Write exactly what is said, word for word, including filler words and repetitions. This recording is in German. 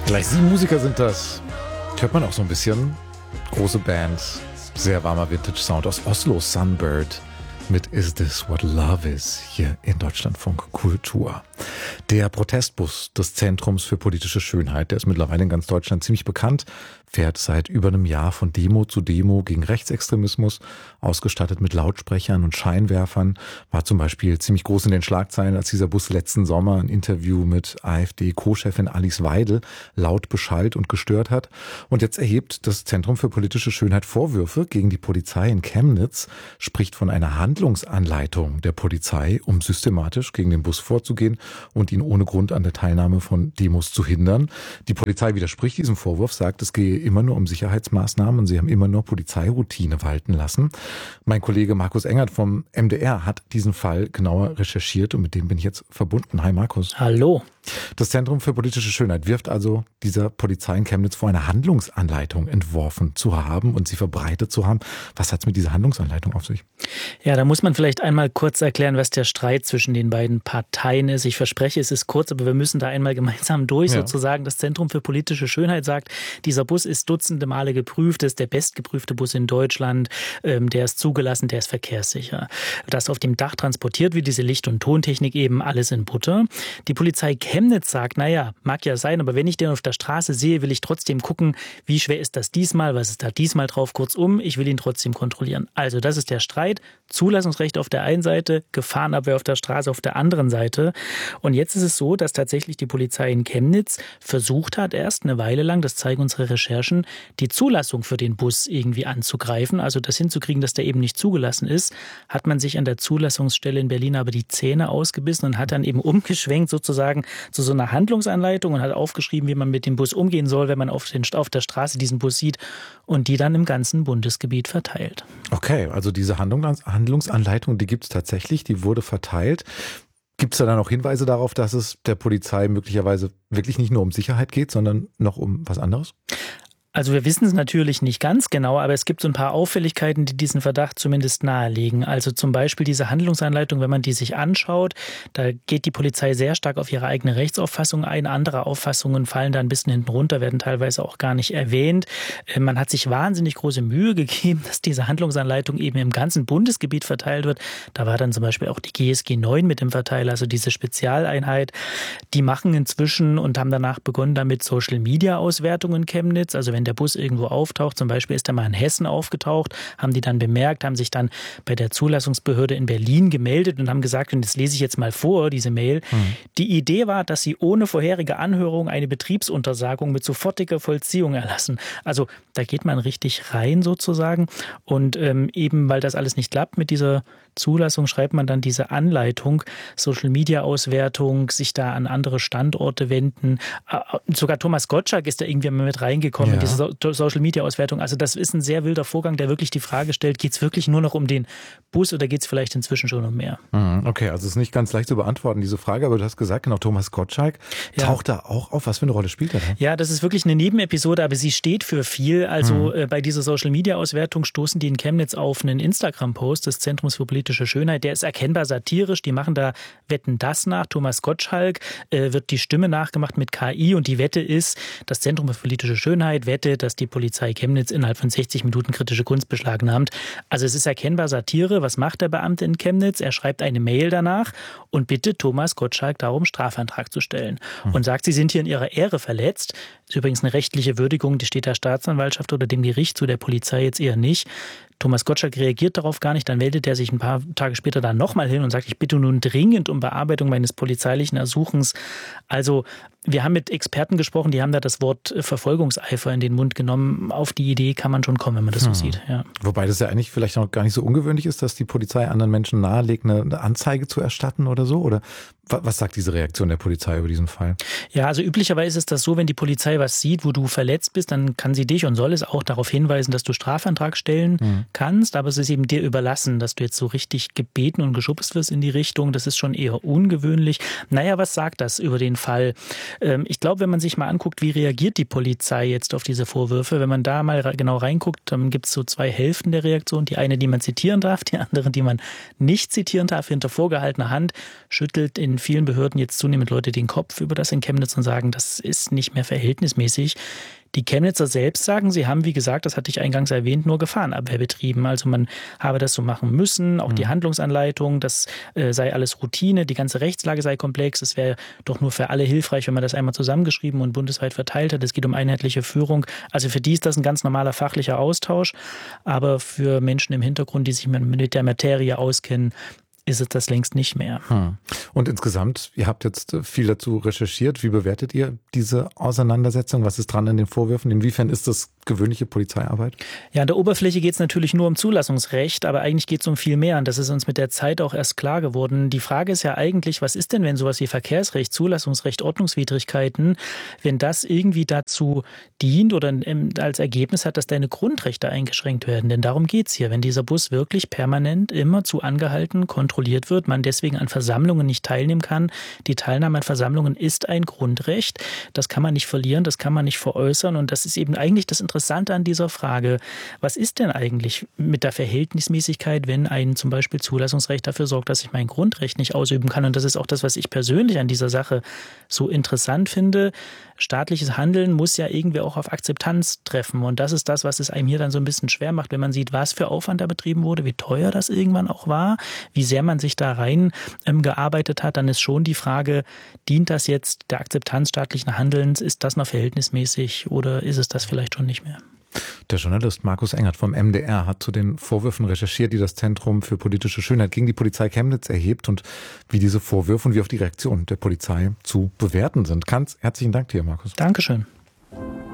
Gleich sieben Musiker sind das. Hört man auch so ein bisschen. Große Band, sehr warmer Vintage-Sound aus Oslo, Sunbird mit Is This What Love Is hier in Deutschlandfunk Kultur. Der Protestbus des Zentrums für politische Schönheit, der ist mittlerweile in ganz Deutschland ziemlich bekannt, fährt seit über einem Jahr von Demo zu Demo gegen Rechtsextremismus, ausgestattet mit Lautsprechern und Scheinwerfern, war zum Beispiel ziemlich groß in den Schlagzeilen, als dieser Bus letzten Sommer ein Interview mit AfD-Co-Chefin Alice Weidel laut beschallt und gestört hat. Und jetzt erhebt das Zentrum für politische Schönheit Vorwürfe gegen die Polizei in Chemnitz, spricht von einer Handlungsanleitung der Polizei, um systematisch gegen den Bus vorzugehen und ihn ohne Grund an der Teilnahme von Demos zu hindern. Die Polizei widerspricht diesem Vorwurf, sagt, es gehe immer nur um Sicherheitsmaßnahmen und sie haben immer nur Polizeiroutine walten lassen. Mein Kollege Markus Engert vom M D R hat diesen Fall genauer recherchiert und mit dem bin ich jetzt verbunden. Hi Markus. Hallo. Das Zentrum für politische Schönheit wirft also dieser Polizei in Chemnitz vor, eine Handlungsanleitung entworfen zu haben und sie verbreitet zu haben. Was hat es mit dieser Handlungsanleitung auf sich? Ja, da muss man vielleicht einmal kurz erklären, was der Streit zwischen den beiden Parteien ist. Ich verspreche, es ist kurz, aber wir müssen da einmal gemeinsam durch. Ja. Sozusagen das Zentrum für politische Schönheit sagt, dieser Bus ist dutzende Male geprüft, ist der bestgeprüfte Bus in Deutschland, ähm, der ist zugelassen, der ist verkehrssicher. Das auf dem Dach transportiert wird, diese Licht- und Tontechnik eben, alles in Butter. Die Polizei Chemnitz sagt, naja, mag ja sein, aber wenn ich den auf der Straße sehe, will ich trotzdem gucken, wie schwer ist das diesmal, was ist da diesmal drauf, kurzum, ich will ihn trotzdem kontrollieren. Also das ist der Streit, Zulassungsrecht auf der einen Seite, Gefahrenabwehr auf der Straße auf der anderen Seite. Und jetzt ist es so, dass tatsächlich die Polizei in Chemnitz versucht hat, erst eine Weile lang, das zeigen unsere Recherchen, die Zulassung für den Bus irgendwie anzugreifen, also das hinzukriegen, dass der eben nicht zugelassen ist, hat man sich an der Zulassungsstelle in Berlin aber die Zähne ausgebissen und hat dann eben umgeschwenkt sozusagen zu so einer Handlungsanleitung und hat aufgeschrieben, wie man mit dem Bus umgehen soll, wenn man auf, den, auf der Straße diesen Bus sieht und die dann im ganzen Bundesgebiet verteilt. Okay, also diese Handlungsanleitung, die gibt es tatsächlich, die wurde verteilt. Gibt es da dann auch Hinweise darauf, dass es der Polizei möglicherweise wirklich nicht nur um Sicherheit geht, sondern noch um was anderes? Also wir wissen es natürlich nicht ganz genau, aber es gibt so ein paar Auffälligkeiten, die diesen Verdacht zumindest nahelegen. Also zum Beispiel diese Handlungsanleitung, wenn man die sich anschaut, da geht die Polizei sehr stark auf ihre eigene Rechtsauffassung ein. Andere Auffassungen fallen da ein bisschen hinten runter, werden teilweise auch gar nicht erwähnt. Man hat sich wahnsinnig große Mühe gegeben, dass diese Handlungsanleitung eben im ganzen Bundesgebiet verteilt wird. Da war dann zum Beispiel auch die G S G neun mit dem Verteiler, also diese Spezialeinheit. Die machen inzwischen und haben danach begonnen damit Social-Media-Auswertungen in Chemnitz. Also wenn der Bus irgendwo auftaucht, zum Beispiel ist er mal in Hessen aufgetaucht, haben die dann bemerkt, haben sich dann bei der Zulassungsbehörde in Berlin gemeldet und haben gesagt, und das lese ich jetzt mal vor, diese Mail, mhm. Die Idee war, dass sie ohne vorherige Anhörung eine Betriebsuntersagung mit sofortiger Vollziehung erlassen. Also da geht man richtig rein sozusagen und ähm, eben, weil das alles nicht klappt mit dieser Zulassung, schreibt man dann diese Anleitung, Social-Media-Auswertung, sich da an andere Standorte wenden. Sogar Thomas Gottschalk ist da irgendwie mal mit reingekommen, ja. in diese Social-Media-Auswertung. Also das ist ein sehr wilder Vorgang, der wirklich die Frage stellt, geht es wirklich nur noch um den Bus oder geht es vielleicht inzwischen schon um mehr? Okay, also es ist nicht ganz leicht zu beantworten, diese Frage, aber du hast gesagt, genau, Thomas Gottschalk ja. taucht da auch auf. Was für eine Rolle spielt er da? Ja, das ist wirklich eine Nebenepisode, aber sie steht für viel. Also mhm. äh, bei dieser Social-Media-Auswertung stoßen die in Chemnitz auf einen Instagram-Post des Zentrums für politische Schönheit. Der ist erkennbar satirisch. Die machen da Wetten das nach. Thomas Gottschalk äh, wird die Stimme nachgemacht mit K I und die Wette ist, das Zentrum für politische Schönheit wettet, dass die Polizei Chemnitz innerhalb von sechzig Minuten kritische Kunst beschlagnahmt. Also es ist erkennbar Satire. Was macht der Beamte in Chemnitz? Er schreibt eine Mail danach und bittet Thomas Gottschalk darum, Strafantrag zu stellen. Mhm. Und sagt, sie sind hier in ihrer Ehre verletzt. Das ist übrigens eine rechtliche Würdigung, die steht der Staatsanwaltschaft oder dem Gericht zu, der Polizei jetzt eher nicht. Thomas Gottschalk reagiert darauf gar nicht, dann meldet er sich ein paar Tage später dann nochmal hin und sagt, ich bitte nun dringend um Bearbeitung meines polizeilichen Ersuchens. Also wir haben mit Experten gesprochen, die haben da das Wort Verfolgungseifer in den Mund genommen. Auf die Idee kann man schon kommen, wenn man das hm. so sieht. Ja. Wobei das ja eigentlich vielleicht noch gar nicht so ungewöhnlich ist, dass die Polizei anderen Menschen nahelegt, eine Anzeige zu erstatten oder so? Oder was sagt diese Reaktion der Polizei über diesen Fall? Ja, also üblicherweise ist das so, wenn die Polizei was sieht, wo du verletzt bist, dann kann sie dich und soll es auch darauf hinweisen, dass du Strafantrag stellen hm. kannst. Aber es ist eben dir überlassen, dass du jetzt so richtig gebeten und geschubst wirst in die Richtung. Das ist schon eher ungewöhnlich. Naja, was sagt das über den Fall? Ich glaube, wenn man sich mal anguckt, wie reagiert die Polizei jetzt auf diese Vorwürfe, wenn man da mal genau reinguckt, dann gibt es so zwei Hälften der Reaktion. Die eine, die man zitieren darf, die andere, die man nicht zitieren darf. Hinter vorgehaltener Hand schüttelt in vielen Behörden jetzt zunehmend Leute den Kopf über das in Chemnitz und sagen, das ist nicht mehr verhältnismäßig. Die Chemnitzer selbst sagen, sie haben, wie gesagt, das hatte ich eingangs erwähnt, nur Gefahrenabwehr betrieben. Also man habe das so machen müssen, auch die Handlungsanleitung, das äh, sei alles Routine, die ganze Rechtslage sei komplex. Es wäre doch nur für alle hilfreich, wenn man das einmal zusammengeschrieben und bundesweit verteilt hat. Es geht um einheitliche Führung. Also für die ist das ein ganz normaler fachlicher Austausch. Aber für Menschen im Hintergrund, die sich mit der Materie auskennen, ist es das längst nicht mehr. Hm. Und insgesamt, ihr habt jetzt viel dazu recherchiert. Wie bewertet ihr diese Auseinandersetzung? Was ist dran an den Vorwürfen? Inwiefern ist das gewöhnliche Polizeiarbeit? Ja, an der Oberfläche geht es natürlich nur um Zulassungsrecht, aber eigentlich geht es um viel mehr. Und das ist uns mit der Zeit auch erst klar geworden. Die Frage ist ja eigentlich, was ist denn, wenn sowas wie Verkehrsrecht, Zulassungsrecht, Ordnungswidrigkeiten, wenn das irgendwie dazu dient oder als Ergebnis hat, dass deine Grundrechte eingeschränkt werden? Denn darum geht es hier. Wenn dieser Bus wirklich permanent immer zu angehalten, kontrolliert wird, man deswegen an Versammlungen nicht teilnehmen kann. Die Teilnahme an Versammlungen ist ein Grundrecht. Das kann man nicht verlieren, das kann man nicht veräußern. Und das ist eben eigentlich das Interessante an dieser Frage. Was ist denn eigentlich mit der Verhältnismäßigkeit, wenn ein zum Beispiel Zulassungsrecht dafür sorgt, dass ich mein Grundrecht nicht ausüben kann? Und das ist auch das, was ich persönlich an dieser Sache so interessant finde. Staatliches Handeln muss ja irgendwie auch auf Akzeptanz treffen. Und das ist das, was es einem hier dann so ein bisschen schwer macht, wenn man sieht, was für Aufwand da betrieben wurde, wie teuer das irgendwann auch war, wie sehr man sich da rein ähm, gearbeitet hat. Dann ist schon die Frage, dient das jetzt der Akzeptanz staatlichen Handelns? Ist das noch verhältnismäßig oder ist es das vielleicht schon nicht mehr? Der Journalist Markus Engert vom M D R hat zu den Vorwürfen recherchiert, die das Zentrum für politische Schönheit gegen die Polizei Chemnitz erhebt und wie diese Vorwürfe und wie auch die Reaktionen der Polizei zu bewerten sind. Ganz herzlichen Dank dir, Markus. Dankeschön.